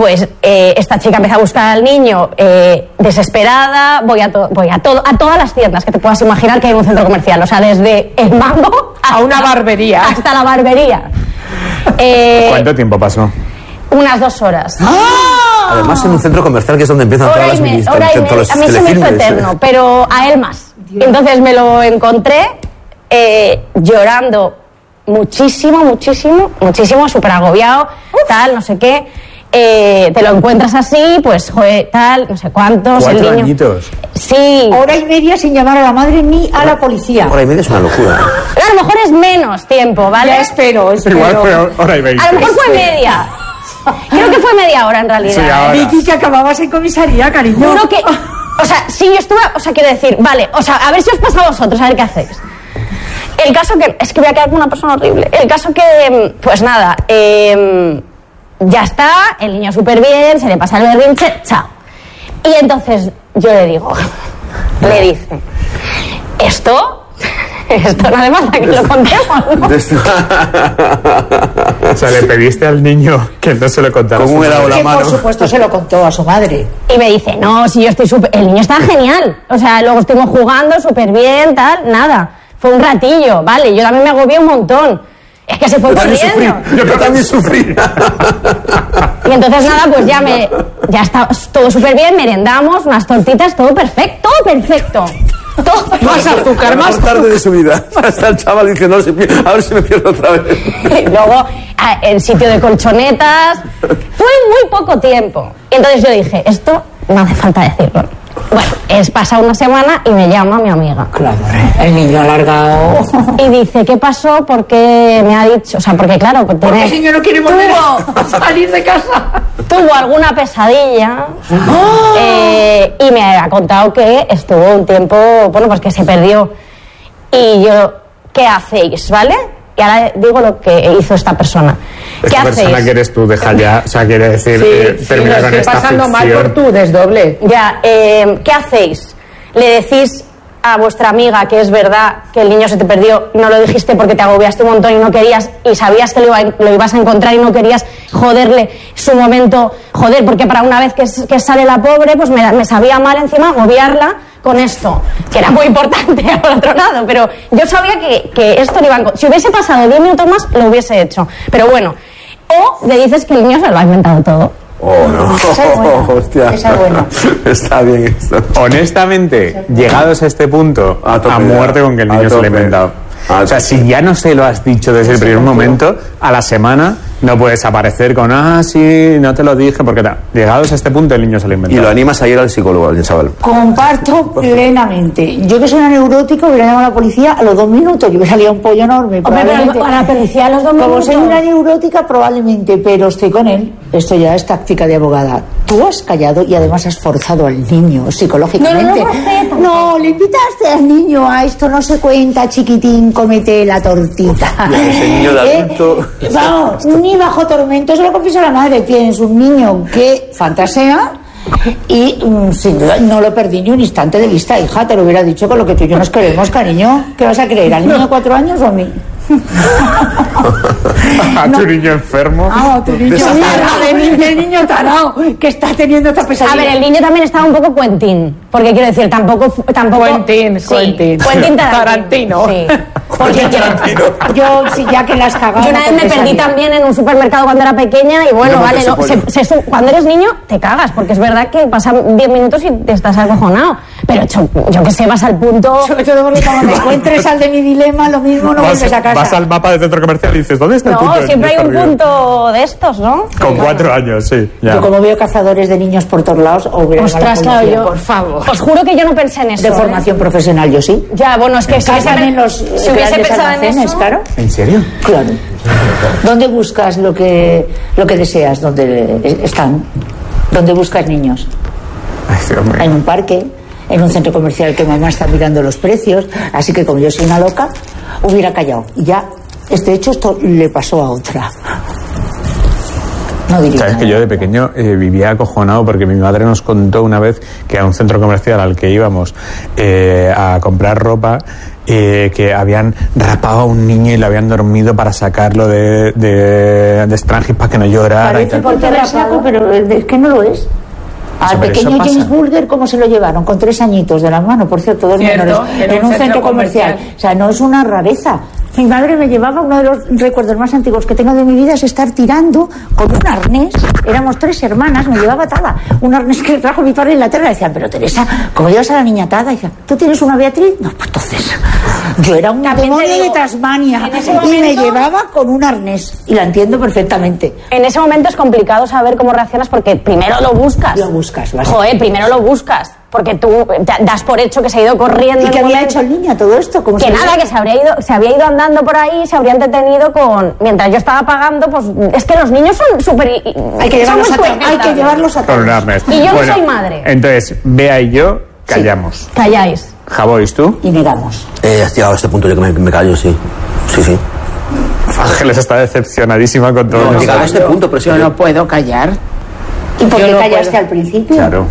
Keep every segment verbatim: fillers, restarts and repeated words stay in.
pues eh, esta chica empieza a buscar al niño eh, desesperada, voy, a, to- voy a, todo, a todas las tiendas que te puedas imaginar que hay en un centro comercial, o sea, desde el Mango a una barbería. Hasta la barbería. Eh, ¿Cuánto tiempo pasó? Unas dos horas. ¡Ah! Además, en un centro comercial que es donde empiezan Hora todas y las me- mini- hora y todos me- los a mí se me hizo telefilmes, eterno, ¿eh? pero a él más. Entonces me lo encontré eh, llorando muchísimo, muchísimo, muchísimo, súper agobiado, tal, no sé qué. Eh, te lo encuentras así, pues, joder, tal, no sé cuántos. Cuatro el niño... añitos. Sí. Hora y media sin llamar a la madre ni a la policía. Hora y media es una locura. A lo mejor es menos tiempo, ¿vale? Ya espero, espero. Igual fue hora y veinte. A lo mejor fue media. Creo que fue media hora en realidad. Sí, ahora. Vicky, que acababas en comisaría, cariño. Juro que... O sea, sí, yo estuve... O sea, quiero decir, vale, o sea, a ver si os pasa a vosotros, a ver qué hacéis. El caso que... Es que voy a quedar como una persona horrible. El caso que... Pues nada, eh, ya está, el niño súper bien, se le pasa el berrinche, chao. Y entonces yo le digo... Le dice... Esto... Esto no hace falta que lo contemos, ¿no? De esto- O sea, le pediste al niño que no se lo contara. ¿Cómo a su era madre. la Que mano? por supuesto se lo contó a su madre. Y me dice, no, si yo estoy súper... El niño está genial. O sea, luego estuvimos jugando súper bien, tal, nada. Fue un ratillo, vale. Yo también me agobié un montón. Es que se fue Yo también sufrí. corriendo. Yo también sufrí. Y entonces nada, pues ya me... Ya está todo súper bien, merendamos, unas tortitas, todo perfecto, todo perfecto. Todo perfecto. Más azúcar, Más más tarde de su vida. Hasta el chaval diciendo, "No, si pi- a ver si me pierdo otra vez". Y luego, a- el sitio de colchonetas. Fue muy poco tiempo. Y entonces yo dije, esto no hace falta decirlo. Bueno, es pasa una semana y me llama mi amiga. Claro, el niño alargado. Y dice, ¿qué pasó? Porque me ha dicho, o sea, porque claro, pues Porque tiene- el niño no quiere volver tuvo, a salir de casa. tuvo alguna pesadilla eh, y me ha contado que estuvo un tiempo, bueno, pues que se perdió. Y yo, ¿qué hacéis? ¿Vale? Y ahora digo lo que hizo esta persona. ¿Qué Esta persona hacéis? que eres tú, deja ya. O sea, quiere decir, eh, Sí, sí, termina lo con estoy esta pasando mal ficción. por tu desdoble. Ya, eh, ¿qué hacéis? ¿Le decís a vuestra amiga que es verdad que el niño se te perdió, no lo dijiste porque te agobiaste un montón y no querías, y sabías que lo, iba- lo ibas a encontrar y no querías joderle su momento, joder, porque para una vez que, s- que sale la pobre, pues me, me sabía mal encima agobiarla con esto, que era muy importante por otro lado, pero yo sabía que, que esto no iba a... enco- Si hubiese pasado diez minutos más, lo hubiese hecho, pero bueno. O le dices que el niño se lo ha inventado todo. Oh, no. Esa es buena. Hostia. Esa es buena. Está bien esto. Honestamente, llegados a este punto, A a, tope, muerte con que el a niño se lo ha tope. inventado. A O sea, tope. si ya no se lo has dicho desde el primer momento, a la semana no puedes aparecer con, ah, sí, no te lo dije, porque tal. Llegados a este punto, el niño se lo ha Y inventado. lo animas a ir al psicólogo, al chaval. Comparto plenamente. Yo que soy una neurótica hubiera llamado a la policía a los dos minutos. Yo hubiera salido un pollo enorme. Hombre, pero probablemente. a la policía a los dos Como minutos. soy una neurótica, probablemente, pero estoy con él. Esto ya es táctica de abogada. Tú has callado y además has forzado al niño psicológicamente. No, no, no forcé tampoco. No, le invitaste al niño a esto no se cuenta, chiquitín, cómete la tortita. Ya, ese niño de ¿Eh? adulto. Vamos, ni bajo tormento, se lo confiesa la madre. Tienes un niño que fantasea. Y mm, sin duda no lo perdí ni un instante de vista, hija, te lo hubiera dicho con lo que tú y yo nos queremos, cariño. ¿Qué vas a creer, al niño de cuatro años o a mí? A tu niño enfermo. Ah, tu niño tarao, el niño, el niño tarao, que está teniendo esta pesadilla. A ver, el niño también estaba un poco Quentin, porque quiero decir, tampoco... fu- tampoco Quentin, sí, Quentin. Quentin Tarantino. Tarantino. Sí. Porque yo, Yo, sí, ya que la has cagado. yo una vez me perdí confesaría. también en un supermercado cuando era pequeña y bueno, No vale, montes lo- pollo. se- se su- cuando eres niño te cagas, porque es verdad que pasan diez minutos y te estás acojonado. Pero yo, yo que sé, vas al punto... Sobre todo porque cuando te encuentres al de mi dilema, lo mismo no vas, vuelves a casa. vas al mapa del centro comercial y dices, ¿dónde está el punto? No, del siempre hay niño un perdido? punto de estos, ¿no? Con cuatro años, sí. Ya. Yo como veo cazadores de niños por todos lados, o hubiera llamado a la Ostras, claro, policía, yo... por favor. Os juro que yo no pensé en eso. De ¿eh? formación profesional, yo sí. Ya, bueno, es que si hubiese, Cazan en los si hubiese grandes pensado en almacenes, eso... claro. ¿En serio? Claro. ¿Dónde buscas lo que, lo que deseas? ¿Dónde están? ¿Dónde buscas niños? Ay, Dios mío. En un parque, en un centro comercial que mamá está mirando los precios. Así que como yo soy una loca, hubiera callado. Y ya, este hecho, esto le pasó a otra. No diría Sabes nada. que yo de pequeño eh, vivía acojonado porque mi madre nos contó una vez que a un centro comercial al que íbamos eh, a comprar ropa, eh, que habían rapado a un niño y le habían dormido para sacarlo de, de, de Strangis para que no llorara. y Parece tal. porque era saco, pero es que no lo es. Al Pero eso pequeño pasa. James Bulger, ¿cómo se lo llevaron? Con tres añitos de la mano, por cierto, dos Cierto, menores, en en un un centro comercial. comercial. O sea, no es una rareza. Mi madre me llevaba, uno de los recuerdos más antiguos que tengo de mi vida es estar tirando con un arnés. Éramos tres hermanas, me llevaba atada. Un arnés que trajo mi padre de Inglaterra. Decían, pero Teresa, ¿cómo llevas a la niña atada? Y decía, ¿tú tienes una Beatriz? No, pues entonces. Yo era un También te demonio digo, de Tasmania en ese y me momento- llevaba con un arnés. Y la entiendo perfectamente. En ese momento es complicado saber cómo reaccionas porque primero lo buscas. Lo buscas, vas. Joder, primero lo buscas. Porque tú te das por hecho que se ha ido corriendo. ¿Y en qué un había momento. hecho el niño a todo esto? ¿Cómo Que se nada, que se habría ido, se había ido andando por ahí, se habría entretenido con. Mientras yo estaba pagando, pues es que los niños son súper. Hay que son llevarlos muy a todos. Hay que sueltos. llevarlos a Con todos. un arnés. Y yo no soy madre. Entonces, Bea y yo callamos. Calláis. Javois, ¿tú? Y negamos. Eh, has llegado a este punto yo que me, me callo, sí. Sí, sí. Ángeles está decepcionadísima con todo No, esto. llegado a este punto, pero sí. Yo yo- no puedo callar. ¿Y por Yo qué no callaste puedo. al principio? Claro.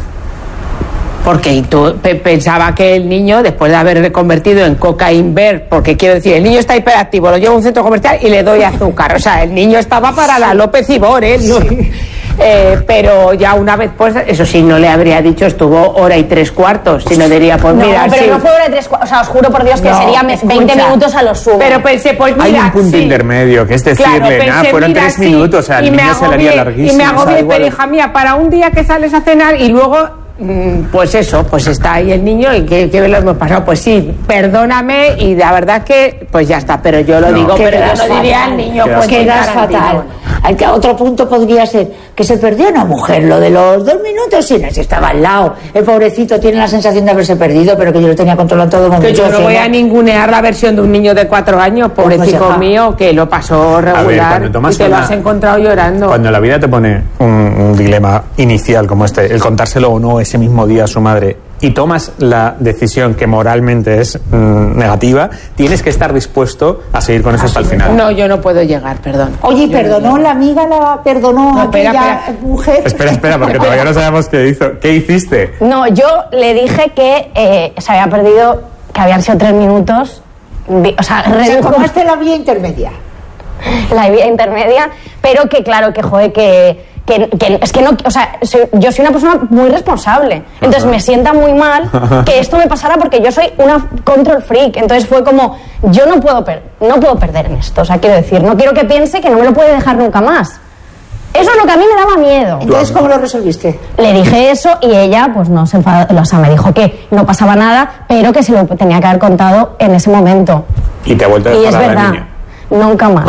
Porque tú pe- pensaba que el niño, después de haber reconvertido en cocaine bear, porque quiero decir, el niño está hiperactivo, lo llevo a un centro comercial y le doy azúcar. O sea, el niño estaba para la López Ibor, ¿eh? No- eh, pero ya una vez, pues, eso sí, no le habría dicho, estuvo hora y tres cuartos, sino diría, pues No, mira, pero sí. no fue hora de tres cua- O sea, os juro por Dios que No, sería me- veinte escucha. minutos a lo sumo. Pero pensé, pues mira, Hay un punto sí. intermedio, que es Claro, decirle, pensé, nada, fueron mira, tres sí, minutos, o sea, el y me niño se le haría agobié- larguísimo. Y me o sea, agobié, igual- pero hija mía, para un día que sales a cenar y luego, mm, pues eso, pues está ahí el niño y que, que lo hemos pasado. Pues sí, perdóname y la verdad que, pues ya está, pero yo lo No. digo, Que pero quedas yo no diría fatal. al niño, Quedas pues Quedas fatal. Hay que- Otro punto podría ser que se perdió una mujer, lo de los dos minutos, sí, no, si estaba al lado. El pobrecito tiene la sensación de haberse perdido, pero que yo lo tenía controlado todo momento. Que yo no decía, voy a ningunear la versión de un niño de cuatro años, pobrecito Pues, hija. mío, que lo pasó ver, regular cuando tomas y te lo una- has encontrado llorando. Cuando la vida te pone un, un dilema inicial como este, el contárselo o no ese mismo día a su madre, y tomas la decisión que moralmente es mm, negativa, tienes que estar dispuesto a seguir con eso hasta el final. No, yo no puedo llegar, perdón. Oye, ¿y Yo no perdonó llego. la amiga, la perdonó No, a espera, aquella espera. mujer? Espera, espera, porque todavía no sabemos qué hizo. ¿Qué hiciste? No, yo le dije que eh, se había perdido, que habían sido tres minutos. di- O sea, O sea, redujo tomaste la vía intermedia. la vía intermedia, pero que claro, que joder, que, que, que es que no, o sea, soy- yo soy una persona muy responsable, entonces me sienta muy mal que esto me pasara porque yo soy una control freak, entonces fue como, yo no puedo, per- no puedo perder en esto, o sea, quiero decir, no quiero que piense que no me lo puede dejar nunca más. Eso es lo que a mí me daba miedo. Entonces, ¿cómo lo resolviste? Le dije eso y ella, pues no se enfadó, o sea, me dijo que no pasaba nada, pero que se lo tenía que haber contado en ese momento. Y te ha vuelto a Y es dejar a la verdad, niña. nunca más.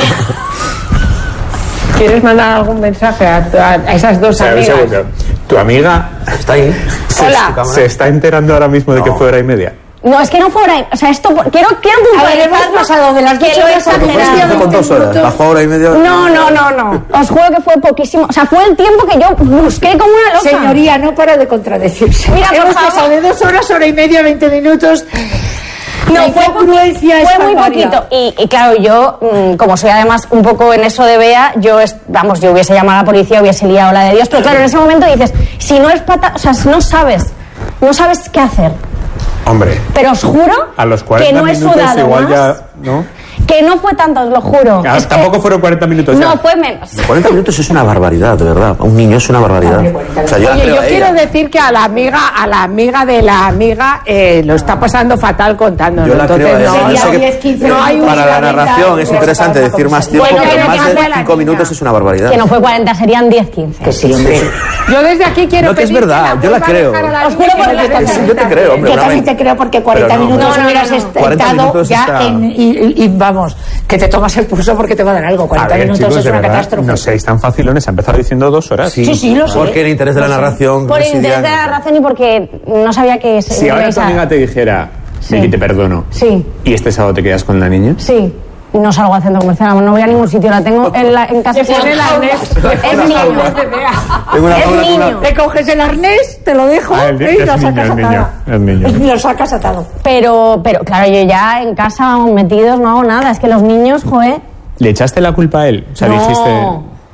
¿Quieres mandar algún mensaje a, a- a esas dos O sea, un amigas? segundo. Tu amiga Está ahí. se, Hola. se está enterando ahora mismo de que fue hora y media. No, es que no fue hora. O sea, esto. Quiero, quiero A ver, hemos puntualizarlo, pasado de las que dos lo he horas a Pues exagerado. veinte con dos horas. minutos. Bajó hora y media. No, no, no, no. Os juro que fue poquísimo. O sea, fue el tiempo que yo busqué como una loca. Señoría, no para de contradecirse. Mira, por hemos favor. pasado de dos horas, hora y media, veinte minutos. No, La fue, incongruencia es fue muy barbaridad. poquito. Y, y claro, yo, mm, como soy además un poco en eso de Bea, yo, es- vamos, yo hubiese llamado a la policía, hubiese liado la de Dios. Pero claro, en ese momento dices, si no es pata, o sea, no sabes, no sabes qué hacer. Hombre, Pero os juro a los que cuarenta no he minutos sudado igual más. ya, ¿no? Que no fue tanto, os lo juro. Ah, Es que- tampoco fueron cuarenta minutos ya. No, fue menos. cuarenta minutos es una barbaridad, de verdad. A un niño es una barbaridad. O sea, yo la Oye, creo yo a quiero ella. decir que a la amiga, a la amiga de la amiga eh, lo está pasando fatal contándolo. Yo la Entonces, creo a ella. no, Yo Sería sé que diez, quince no hay un- para la minutos, narración es veinte, interesante treinta, decir más tiempo, Bueno, pero pero más que de hace la cinco niña. minutos es una barbaridad. Que no fue cuarenta, serían diez, quince. Que sí, hombre. Yo desde aquí quiero No, que es pedir verdad, yo la vuelva a creo. dejar a la Os niña juro por que las le dé cosas. la Yo te creo, hombre. Yo una también vez. te creo porque cuarenta Pero no, minutos no, no, hubieras no, no. cuarenta estado minutos ya está- en, y, y- y vamos, que te tomas el pulso porque te va a dar algo. A cuarenta ver, minutos chicos, es de una verdad, catástrofe. no seáis tan facilones. Ha empezado diciendo dos horas. Sí, sí, lo sé. Porque el interés de la narración Por el residía interés en de la eso. razón y porque no sabía que... se- Si ahora ibais tu a- amiga te dijera, Sí. Vicky, te perdono, Sí, y este sábado te quedas con la niña, sí. No salgo al centro comercial, no voy a ningún sitio, la tengo en, la, en casa. Se pone el arnés. Es niño. Tengo una Es jaula con una- niño. Te coges el arnés, te lo dejo Ah, el- y es lo niño, sacas es niño, atado. es niño. Y lo sacas atado. Pero, pero claro, yo ya en casa, vamos, metidos, no hago nada. Es que los niños, joder... ¿le echaste la culpa a él? O sea, no, dijiste...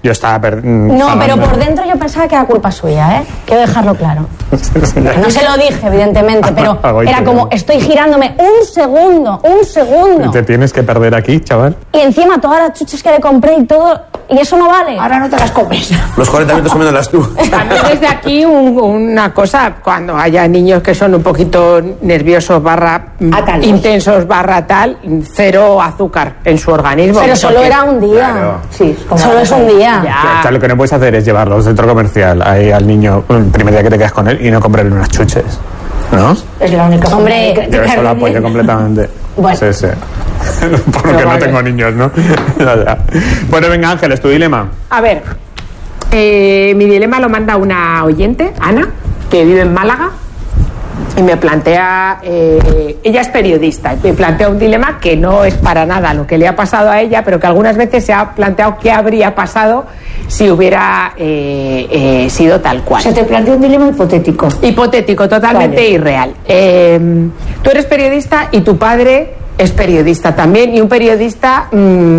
Yo estaba... Per... No, pero por dentro yo pensaba que era culpa suya, ¿eh? Quiero dejarlo claro. No se lo dije, evidentemente, pero era como, estoy girándome un segundo, un segundo. Y te tienes que perder aquí, chaval. Y encima todas las chuches que le compré y todo, y eso no vale. Ahora no te las comes. Los cuarenta minutos comiéndolas tú. También desde aquí un- una cosa, cuando haya niños que son un poquito nerviosos barra mm, Atalos. intensos barra tal, cero azúcar en su organismo. Pero solo Porque- era un día. Claro. Sí, como Solo es un día. Ya. O sea, lo que no puedes hacer es llevarlo al centro comercial ahí al niño el primer día que te quedas con él y no comprarle unas chuches, ¿no? Es la única forma Hombre, de que- de Yo eso quedar lo apoyo bien. completamente. Bueno. Sí, sí. Porque Pero no vale. tengo niños, ¿no? Ya, ya. Bueno, venga, Ángeles, tu dilema. A ver, eh, mi dilema lo manda una oyente, Ana, que vive en Málaga, y me plantea, eh, ella es periodista, y me plantea un dilema que no es para nada lo que le ha pasado a ella, pero que algunas veces se ha planteado qué habría pasado si hubiera eh, eh, sido tal cual. Se te plantea un dilema hipotético. Hipotético, totalmente Vale. irreal. Eh, tú eres periodista y tu padre es periodista también, y un periodista mm,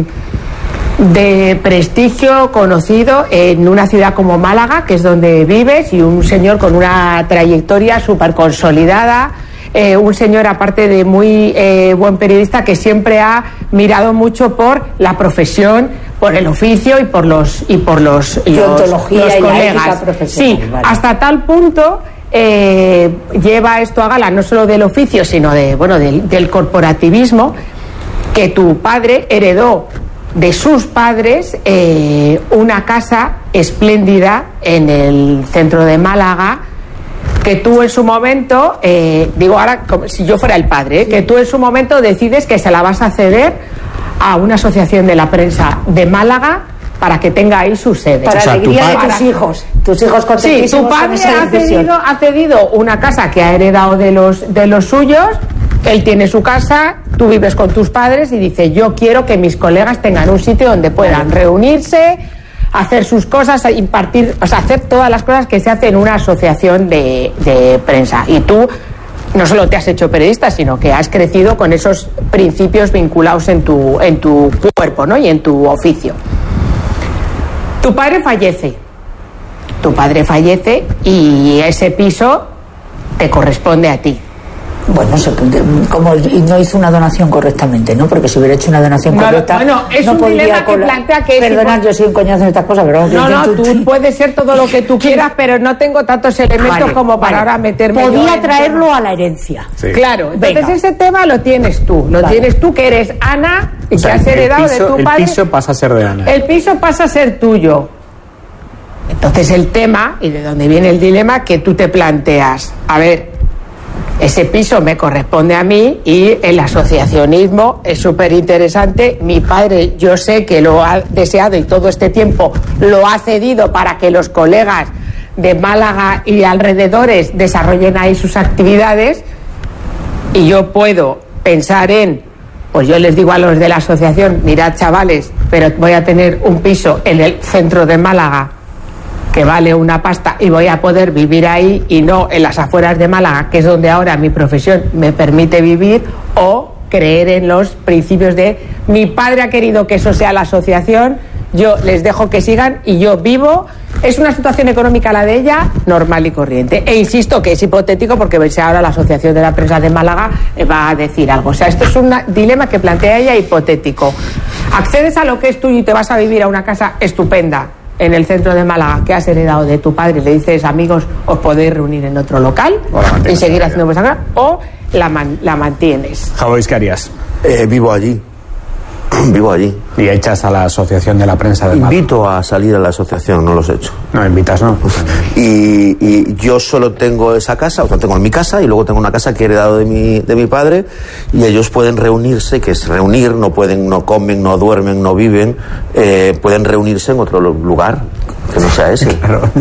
de prestigio conocido en una ciudad como Málaga, que es donde vives, y un señor con una trayectoria súper consolidada. Eh, un señor, aparte de muy eh, buen periodista, que siempre ha mirado mucho por la profesión, por el oficio y por los y por los, los, Deontología los y la colegas. ética profesional, Sí, vale. hasta tal punto eh, lleva esto a gala no solo del oficio, sino de bueno del, del corporativismo, que tu padre heredó de sus padres eh, una casa espléndida en el centro de Málaga, que tú en su momento, eh, digo ahora como si yo fuera el padre, ¿eh? que tú en su momento decides que se la vas a ceder a una asociación de la prensa de Málaga para que tenga ahí su sede. Para O sea, tu alegría de padre- tus hijos. Tus hijos Sí, contentísimos tu con padre esa ha decisión. cedido, ha cedido una casa que ha heredado de los, de los suyos, él tiene su casa, tú vives con tus padres y dice, yo quiero que mis colegas tengan un sitio donde puedan reunirse, hacer sus cosas, impartir, o sea, hacer todas las cosas que se hacen en una asociación de, de prensa. Y tú no solo te has hecho periodista, sino que has crecido con esos principios vinculados en tu, en tu cuerpo, ¿no? Y en tu oficio. Tu padre fallece. Tu padre fallece y ese piso te corresponde a ti. Bueno, se- como y no hizo una donación correctamente, ¿no? Porque si hubiera hecho una donación No, correcta. bueno, es no un podría dilema que cola- plantea que es Perdonad, impo- yo soy un coñazo en estas cosas, pero vamos, que No, no, intento- tú puedes ser todo lo que tú quieras, pero no tengo tantos elementos Vale, como para vale. ahora meterme yo Podía en traerlo temas. a la herencia. Sí. Claro, entonces Venga. ese tema lo tienes tú, lo Vale. tienes tú que eres Ana y O sea, que has el heredado piso- de tu el padre. piso pasa a ser de Ana. El piso pasa a ser tuyo. Entonces el tema, y de donde viene el dilema, que tú te planteas, a ver, ese piso me corresponde a mí y el asociacionismo es súper interesante. Mi padre, yo sé que lo ha deseado y todo este tiempo lo ha cedido para que los colegas de Málaga y alrededores desarrollen ahí sus actividades, y yo puedo pensar en, pues yo les digo a los de la asociación, mirad chavales, pero voy a tener un piso en el centro de Málaga que vale una pasta y voy a poder vivir ahí y no en las afueras de Málaga, que es donde ahora mi profesión me permite vivir, o creer en los principios de mi padre ha querido que eso sea la asociación, yo les dejo que sigan y yo vivo. Es una situación económica la de ella, normal y corriente. E insisto que es hipotético porque veis ahora la Asociación de la Prensa de Málaga eh, va a decir algo. O sea, esto es un dilema que plantea ella hipotético. Accedes a lo que es tuyo y te vas a vivir a una casa estupenda en el centro de Málaga que has heredado de tu padre, le dices, amigos, os podéis reunir en otro local O la mantienes y seguir todavía. haciendo vuestra cosa, o la, man- la mantienes. Javois, ¿qué harías? Eh, vivo allí. Vivo allí. Y echas a la asociación de la prensa de Málaga. Invito a salir a la asociación, no los he hecho. No, invitas, ¿no? Y, y yo solo tengo esa casa, o sea, tengo en mi casa y luego tengo una casa que he heredado de mi, de mi padre, y ellos pueden reunirse, que es reunir, no pueden, no comen, no duermen, no viven, eh, pueden reunirse en otro lu- lugar que no sea ese.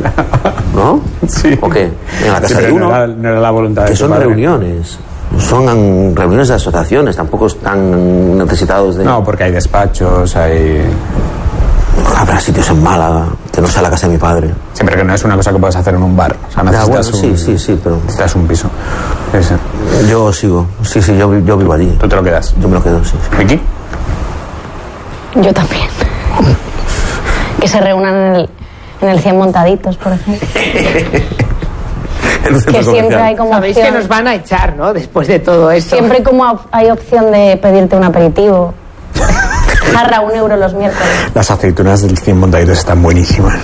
¿No? Sí. ¿O qué? En la casa Sí, de pero uno. no era, no era la voluntad de Que tu son padre. reuniones. Son mm, reuniones de asociaciones, tampoco están necesitados de... No, porque hay despachos, hay... Habrá sitios en Málaga, que no sea la casa de mi padre. Siempre que no es una cosa que puedes hacer en un bar. O sea, Ya, necesitas, bueno, sí, un, sí, sí, pero- necesitas un piso. Sí, sí. Yo sigo, sí, sí, yo, vi- yo vivo allí. Tú te lo quedas. Yo me lo quedo, sí. sí. ¿Vicky? Yo también. Que se reúnan en el, en el cien montaditos, por ejemplo. Que siempre hay como Sabéis opción. que nos van a echar, ¿no? Después de todo esto. Siempre como hay opción de pedirte un aperitivo. Jarra, un euro los miércoles. Las aceitunas del cien montaditos están buenísimas.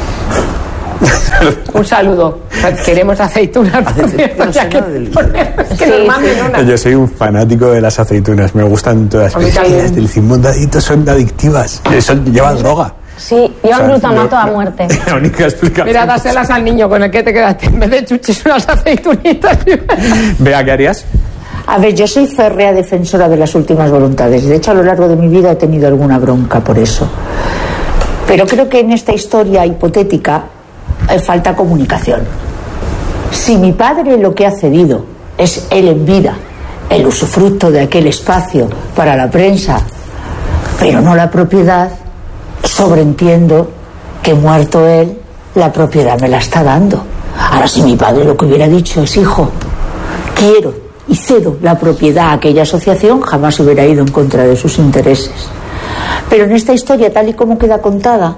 Un saludo. Queremos aceitunas. Por cierto, ya que ponemos, que Sí, nos manden sí. una. Yo soy un fanático de las aceitunas, me gustan todas. A mí Pero es que también. las del cien montaditos son adictivas. Eso lleva droga. Sí, llevan O sea, glutamato lo- a muerte. La única explicación. Mira, dáselas al niño con el que te quedaste. En vez de chuches, unas aceitunitas. Vea, ¿qué harías? A ver, yo soy férrea defensora de las últimas voluntades. De hecho, a lo largo de mi vida he tenido alguna bronca por eso. Pero creo que en esta historia hipotética eh, falta comunicación. Si mi padre lo que ha cedido es él en vida, el usufructo de aquel espacio para la prensa, pero no la propiedad, sobreentiendo que muerto él, la propiedad me la está dando. Ahora, si mi padre lo que hubiera dicho es: hijo, quiero y cedo la propiedad a aquella asociación, jamás hubiera ido en contra de sus intereses. Pero en esta historia, tal y como queda contada,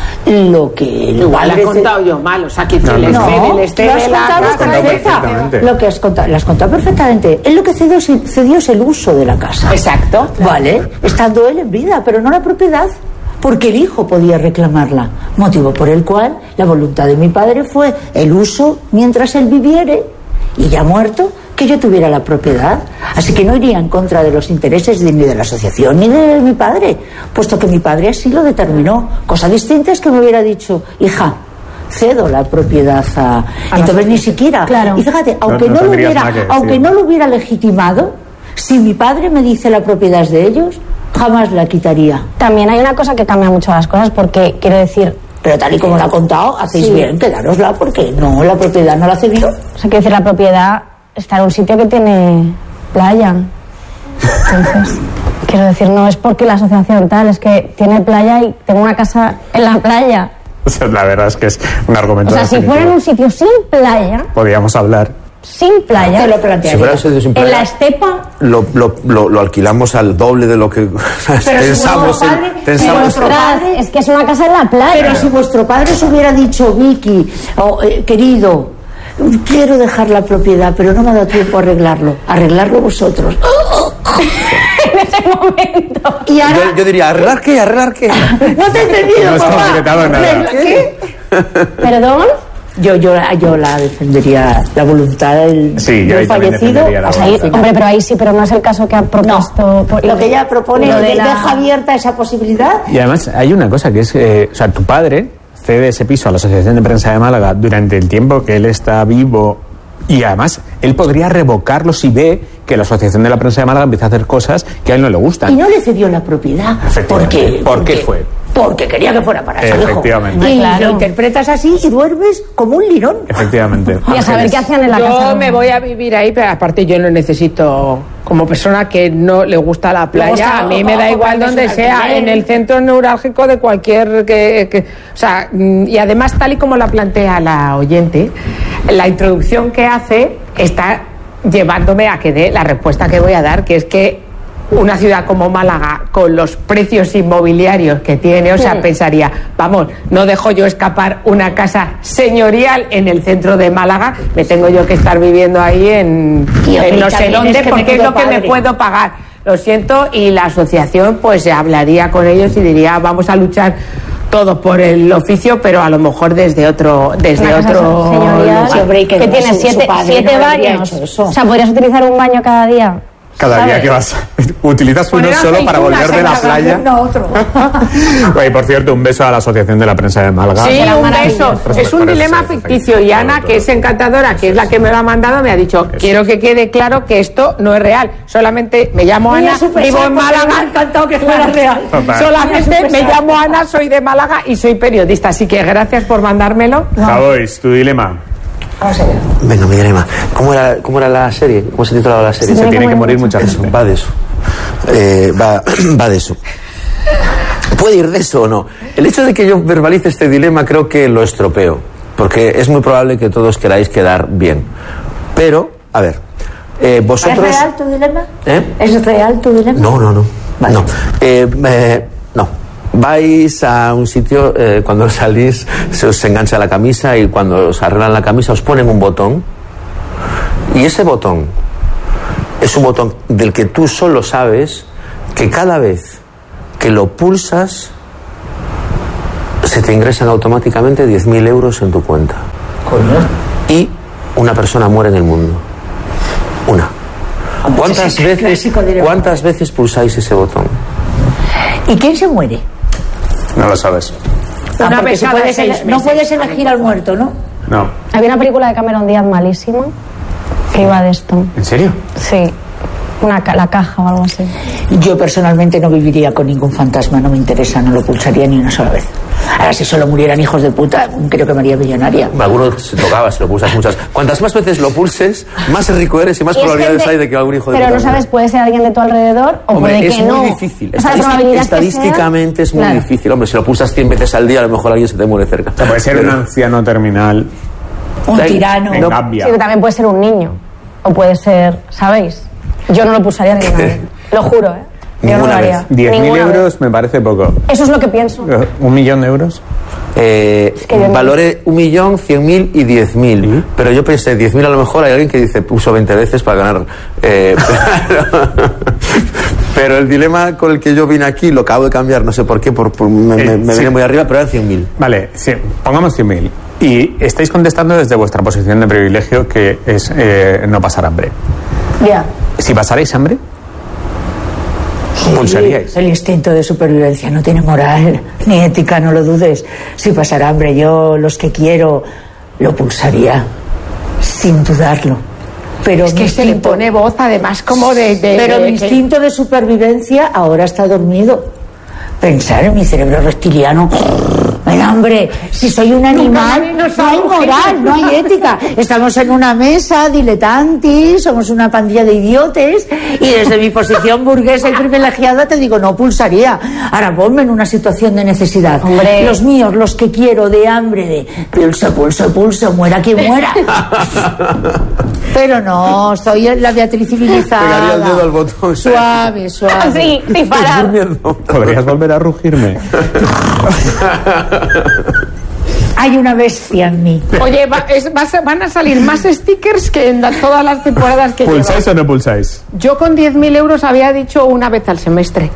lo que el Igual la padre he ce- contado yo mal. O sea, que No, les no, cede, no, les lo has cede la contado casa. perfectamente. Lo que has contado, lo has contado perfectamente. Él lo que cedió, es- cedió es el uso de la casa. Exacto. Vale, estando él en vida, pero no la propiedad, porque el hijo podía reclamarla, motivo por el cual la voluntad de mi padre fue el uso mientras él viviere, y ya muerto, que yo tuviera la propiedad. Así que no iría en contra de los intereses de- ni de la asociación ni de mi padre, puesto que mi padre así lo determinó. Cosa distinta es que me hubiera dicho: hija, cedo la propiedad a... Entonces ni siquiera... Claro. Y fíjate, aunque no no, lo tendrías hubiera, nada que decir. aunque no lo hubiera legitimado, si mi padre me dice la propiedad es de ellos, jamás la quitaría. También hay una cosa que cambia mucho las cosas, porque quiero decir, Pero tal y como lo ha contado, hacéis Sí. bien, quedárosla, porque no, la propiedad no la cedió. o sea, quiero decir, la propiedad está en un sitio que tiene playa. Entonces, quiero decir, no es porque la asociación tal, es que tiene playa y tengo una casa en la playa. O sea, la verdad es que es un argumento. O sea, si definitivo. fuera en un sitio sin playa, Podríamos hablar. sin playa, Te lo Si plantearía. fuera un sitio sin en playa, la estepa, lo, lo, lo, lo alquilamos al doble de lo que pensamos. vuestro en- padre- pensamos vuestro ostras, padre- es que es una casa en la playa. Pero si vuestro padre os hubiera dicho: Vicky, o, eh, querido, quiero dejar la propiedad, pero no me ha dado tiempo a arreglarlo. Arreglarlo vosotros. en ese momento. Y ahora... yo, yo diría: ¿arreglar qué? ¿Arreglar qué? No te he entendido, No has papá. concretado nada. ¿Arreglar qué? ¿Perdón? Yo, yo, yo la defendería, la voluntad del, Sí, yo del ahí también fallecido. defendería la O sea, ahí- voluntad. hombre, pero ahí sí, pero no es el caso que ha propuesto. por- Lo que ella propone lo de de- la- deja abierta esa posibilidad. Y además hay una cosa que es, eh, o sea, tu padre cede ese piso a la Asociación de Prensa de Málaga durante el tiempo que él está vivo, y además él podría revocarlo si ve que la Asociación de la Prensa de Málaga empieza a hacer cosas que a él no le Y gustan. no le cedió la propiedad. Efectivamente. Porque, ¿Por qué porque- fue? Porque quería que fuera para su hijo. Efectivamente. Y Claro. lo interpretas así y duermes como un lirón. Efectivamente. Y a saber qué hacían en la casa. Yo me voy a vivir ahí, pero aparte yo no necesito, como persona que no le gusta la playa, gusta- a mí me da o- o igual compres donde un sea, alquiler. en el centro neurálgico de cualquier... Que, que- o sea, mm, y además tal y como la plantea la oyente, la introducción que hace está llevándome a que dé la respuesta que voy a dar, que es que una ciudad como Málaga, con los precios inmobiliarios que tiene, o sea, Mm. pensaría, vamos, no dejo yo escapar una casa señorial en el centro de Málaga, me tengo yo que estar viviendo ahí en, Y en no sé también dónde, es que porque es menudo lo que me padre. puedo pagar. Lo siento, y la asociación pues hablaría con ellos y diría, vamos a luchar todos por el oficio, pero a lo mejor desde otro desde Una casa otro señorial Sí, hombre, y que que no, tiene su- su siete, padre siete no habría baños. hecho eso. O sea, podrías utilizar un baño cada día. Cada ¿sabes? día que vas, utilizas uno Poner solo para aceitunas volver de en la cada playa. No, otro. Oye, por cierto, un beso a la Asociación de la Prensa de Málaga. Sí, será un maravilloso. beso. Los Es un mejores dilema deseos, ficticio. Y Ana, que es encantadora, que es la que me lo ha mandado, me ha dicho, quiero que quede claro que esto no es real. Solamente me llamo Mira, Ana, súper vivo en porque me ha Málaga. encantado que fuera real. Total. Solamente Mira, me súper llamo Ana, soy de Málaga y soy periodista. Así que gracias por mandármelo. Javois, tu dilema. Vamos a ver. Venga, mi dilema. ¿Cómo era, ¿Cómo era la serie? ¿Cómo se titulaba la serie? Se tiene que morir mucha Eso, gente. va de eso. Eh, va, va de eso. ¿Puede ir de eso o no? El hecho de que yo verbalice este dilema creo que lo estropeo, porque es muy probable que todos queráis quedar bien. Pero, a ver, eh, vosotros... ¿Es real tu dilema? ¿Eh? ¿Es real tu dilema? No, no, no. Vale. No. Eh, eh, no. vais a un sitio, eh, cuando salís se os engancha la camisa y cuando os arreglan la camisa os ponen un botón y ese botón es un botón del que tú solo sabes que cada vez que lo pulsas se te ingresan automáticamente diez mil euros en tu cuenta. Coño. Y una persona muere en el mundo. Una. ¿Cuántas veces, ¿Cuántas veces pulsáis ese botón? ¿Y quién se muere? No lo sabes. Ah, Una porque vez se cada puede seis ele- no meses. puedes elegir al muerto, ¿no? No. Había una película de Cameron Díaz malísima que iba de esto. ¿En serio? Sí. Una, ca- la caja o algo así. Yo personalmente no viviría con ningún fantasma, no me interesa, no lo pulsaría ni una sola vez. Ahora, si solo murieran hijos de puta, creo que me haría millonaria. Alguno se tocaba si lo pulsas muchas. Cuantas más veces lo pulses, más rico eres y más Y es probabilidades gente- hay de que algún hijo de Pero puta no sabes, muera. puede ser alguien de tu alrededor o Hombre, puede es que muy no. difícil. O sea, la Estadística- probabilidad que sea- estadísticamente es muy Claro. difícil. Hombre, si lo pulsas cien veces al día, a lo mejor alguien se te muere cerca. O sea, puede ser Pero- un anciano terminal Un tirano. en Gambia. Sí, que también puede ser un niño. O puede ser, ¿sabéis? Yo no lo pulsaría ninguna vez. Lo juro, ¿eh? Yo no lo Ninguna haría. vez. diez mil Ninguna vez. euros me parece poco. Eso es lo que pienso. ¿Un millón de euros? Eh, que yo no- valoré un millón, cien mil y diez mil. ¿Sí? Pero yo pensé, diez mil a lo mejor hay alguien que dice, puso veinte veces para ganar. Eh, pero, pero el dilema con el que yo vine aquí lo acabo de cambiar, no sé por qué, por, por- me, me- me sí. viene muy arriba, pero eran cien mil. Vale, sí, pongamos cien mil. Y estáis contestando desde vuestra posición de privilegio, que es eh, no pasar hambre. Ya. Si pasarais hambre, pulsaríais. El instinto de supervivencia no tiene moral ni ética, no lo dudes. Si pasara hambre, yo los que quiero lo pulsaría, sin dudarlo. Pero Es mi que se le instinto- pone voz, además, como de... de- Pero de- mi que- instinto de supervivencia ahora está dormido. Pensar en mi cerebro reptiliano. El hambre, si soy un animal, nadie nos no hay ha moral, no hay ética. Estamos en una mesa diletantes, somos una pandilla de idiotes y desde mi posición burguesa y privilegiada te digo, no pulsaría. Ahora ponme en una situación de necesidad. Hombre. Los míos, los que quiero, de hambre, de pulso, pulso, pulso, muera quien muera. Pero no, soy la Beatriz civilizada. Pegaría el dedo al botón. Suave, suave. Sí, sí, parar. ¿Podrías volver a rugirme? Hay una bestia en mí. Oye, va- es- vas a- van a salir más stickers que en la- todas las temporadas que ¿Pulsáis llevas. o no pulsáis? Yo con diez mil euros había dicho una vez al semestre.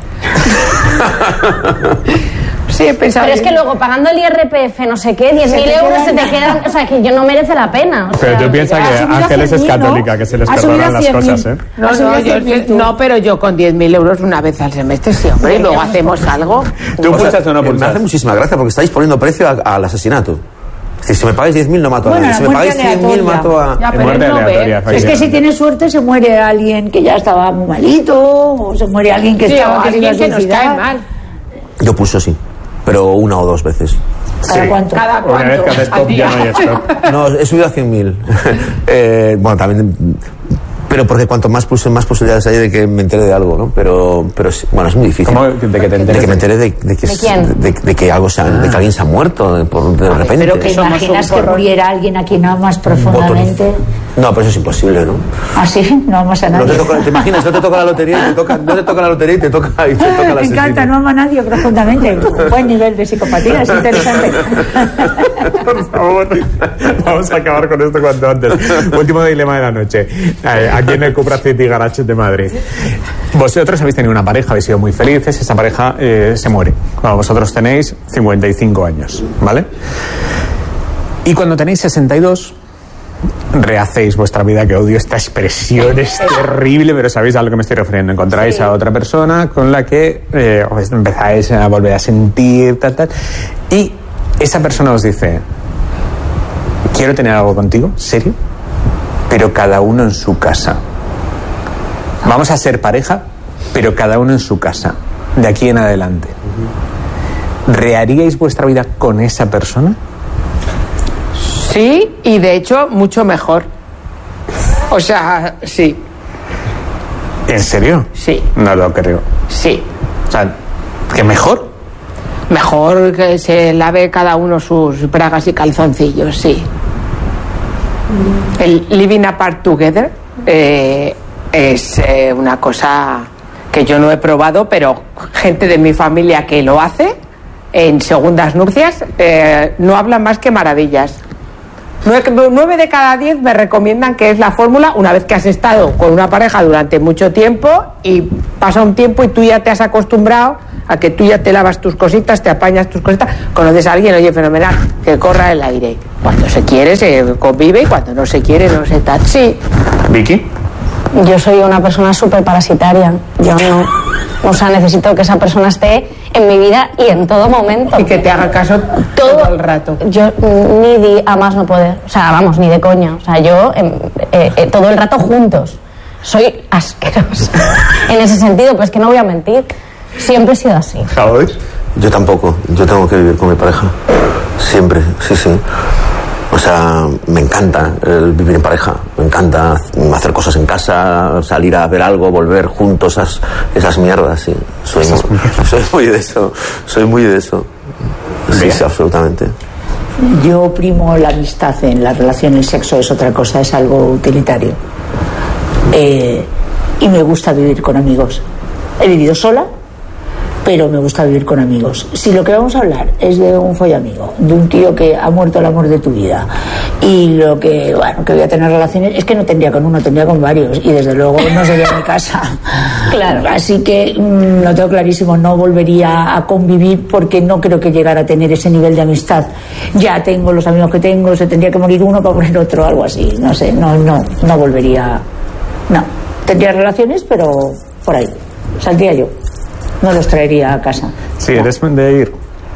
Sí, he pensado. Pero es que luego pagando el I R P F, no sé qué, diez mil te euros quedan se te nada. quedan. O sea, que yo no merece la pena. O Pero sea, tú piensas ha que subido a Ángeles es cien mil, ¿no? católica, que se les Ha subido perdonan a las cien mil. cosas, ¿eh? No, Has no, subido yo, cien mil tú. no, pero yo con diez mil euros una vez al semestre, sí, hombre, y luego hacemos algo. ¿Tú O sea, pulsas o no eh, Me pulsas? hace muchísima gracia porque estáis poniendo precio a- al asesinato. Es decir, si me pagáis diez mil no mato a Bueno, nadie. la Si me muerte pagáis cien mil aleatoria. mato a... Ya, En pero muerte él no aleatoria, ve. Es que si efectivamente. tiene suerte se muere alguien que ya estaba muy malito, o se muere alguien que Sí, o estaba que se iba a alguien que nos suicidar. cae mal. Yo pulso sí, pero una o dos veces. ¿Cada Sí. cuánto? Cada Una vez que cuánto. haces Al stop ya día. no hay stop. No, he subido a cien mil. eh, bueno, también... Pero porque cuanto más pulse, más posibilidades hay de que me entere de algo, ¿no? Pero, pero sí, bueno, es muy difícil. ¿Cómo de que te enteres? De que me entere de, de que, ¿De es- quién? de, de que algo se ha- de que alguien se ha muerto de, por, de repente. Pero que Somos imaginas un que porrón. muriera alguien a quien amas profundamente. No, pero eso es imposible, ¿no? Así, no amas a No nadie. te, toca, te imaginas, no te toca la lotería y te toca, no te toca la lotería y te toca, y te toca la Me encanta, no ama a nadie profundamente. Un buen nivel de psicopatía, es interesante. Por favor, vamos a acabar con esto cuanto antes. Último dilema de la noche. Eh, Aquí en el Cupra City Garage de Madrid. Vosotros habéis tenido una pareja, habéis sido muy felices, esa pareja eh, se muere. Cuando vosotros tenéis cincuenta y cinco años, ¿vale? Y cuando tenéis sesenta y dos, rehacéis vuestra vida, que odio esta expresión, es terrible, pero sabéis a lo que me estoy refiriendo. Encontráis Sí. a otra persona con la que eh, os empezáis a volver a sentir, tal, tal. Y esa persona os dice, quiero tener algo contigo, serio, pero cada uno en su casa. Vamos a ser pareja, pero cada uno en su casa, de aquí en adelante. ¿Reharíais vuestra vida con esa persona? Sí, y de hecho, mucho mejor. O sea, sí, ¿En serio? sí, No lo creo. sí. O sea, ¿que mejor? Mejor que se lave cada uno sus bragas y calzoncillos, sí. El living apart together eh, es eh, una cosa que yo no he probado, pero gente de mi familia que lo hace, en segundas nupcias, eh, no hablan más que maravillas. Nueve de cada diez me recomiendan que es la fórmula una vez que has estado con una pareja durante mucho tiempo y pasa un tiempo y tú ya te has acostumbrado a que tú ya te lavas tus cositas, te apañas tus cositas, conoces a alguien, oye, fenomenal, que corra el aire. Cuando se quiere se convive y cuando no se quiere no se tal. Sí. ¿Vicky? Yo soy una persona súper parasitaria. Yo no... O sea, necesito que esa persona esté en mi vida y en todo momento. Y que te haga caso todo, todo el rato. Yo ni di a más no poder. O sea, vamos, ni de coña. O sea, yo eh, eh, todo el rato juntos. Soy asquerosa. En ese sentido, pues que no voy a mentir. Siempre he sido así. ¿Sabes? Yo tampoco. Yo tengo que vivir con mi pareja. Siempre, sí, sí. O sea, me encanta el vivir en pareja, me encanta hacer cosas en casa, salir a ver algo, volver juntos, esas, esas mierdas, sí. Soy, muy, soy muy de eso, soy muy de eso. Sí, sí, absolutamente. Yo primo la amistad en la relación, el sexo es otra cosa, es algo utilitario. Eh, y me gusta vivir con amigos. He vivido sola, pero me gusta vivir con amigos. Si lo que vamos a hablar es de un follamigo, de un tío que ha muerto el amor de tu vida, y lo que, bueno, que voy a tener relaciones, es que no tendría con uno, tendría con varios, y desde luego no sería mi casa. Claro. Así que mmm, lo tengo clarísimo, no volvería a convivir porque no creo que llegara a tener ese nivel de amistad. Ya tengo los amigos que tengo, se tendría que morir uno para poner otro, algo así, no sé, no, no, no volvería, no. Tendría relaciones, pero por ahí, saldría yo. No los traería a casa. Sí, no. Eres de ir.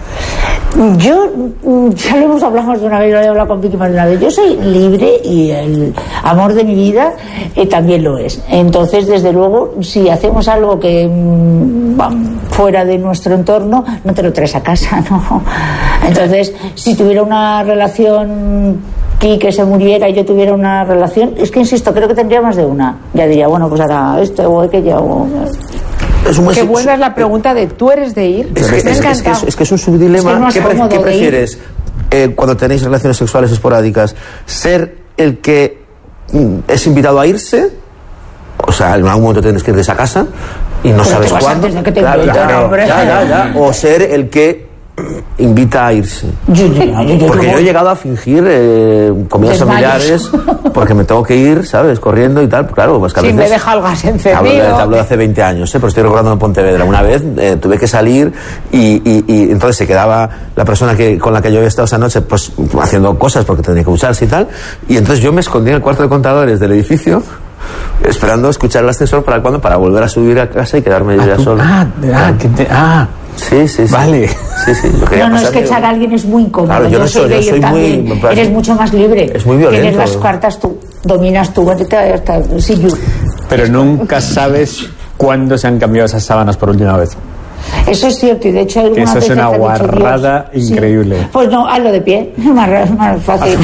Yo, ya lo hemos hablado más de una vez, lo he hablado con Vicky más de una vez. Yo soy libre y el amor de mi vida eh, también lo es. Entonces, desde luego, si hacemos algo que mmm, va fuera de nuestro entorno, no te lo traes a casa, ¿no? Entonces, si tuviera una relación y que se muriera y yo tuviera una relación, es que insisto, creo que tendría más de una. Ya diría, bueno, pues ahora esto o aquello. O... Es un Qué buena es la pregunta de ¿tú eres de ir? Es que es, es, es, que es, es que es un subdilema. Es que ¿Qué, pre ¿qué prefieres eh, cuando tenéis relaciones sexuales esporádicas? ¿Ser el que mm, es invitado a irse? O sea, en algún momento tienes que ir de esa casa y no Pero sabes cuándo. De que te claro, invitan, claro, hombre. ya, ya, ya. O ser el que invita a irse. Yo, yo, yo, yo, porque yo he llegado a fingir eh, comidas Desmayos. familiares porque me tengo que ir, ¿sabes? Corriendo y tal. Claro, pues que a Sí, veces... me deja el gas encendido. Hablo de, hablo de hace veinte años, ¿eh? Pero estoy recordando en Pontevedra. Una vez eh, tuve que salir y, y, y entonces se quedaba la persona que, con la que yo había estado esa noche pues haciendo cosas porque tenía que ducharse y tal. Y entonces yo me escondí en el cuarto de contadores del edificio esperando escuchar el ascensor para cuando para volver a subir a casa y quedarme yo ah, ya tú, solo. Ah, ah, que te, ah. Sí, sí, sí. Vale. Sí, sí. Yo quería no, no, es que pasarme- echar a alguien es muy incómodo. Claro, yo no soy soy- de yo ello soy también. muy- me parece- Eres mucho más libre. Es muy violento. Tienes las cartas tú, dominas tú. Hasta, sí, yo. Pero nunca sabes cuándo se han cambiado esas sábanas por última vez. Eso es cierto, y de hecho algunas Eso es veces una te han dicho, guarrada Dios, sí. increíble. Pues no, hazlo de pie, más, más fácil.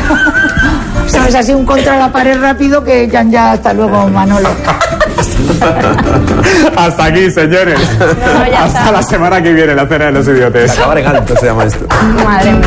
Sabes, así un contra la pared rápido que ya, ya hasta luego, Manolo. Hasta aquí, señores. No, ya Hasta está. la semana que viene, la cena de los idiotes. Acabar en alto se llama esto. Madre mía.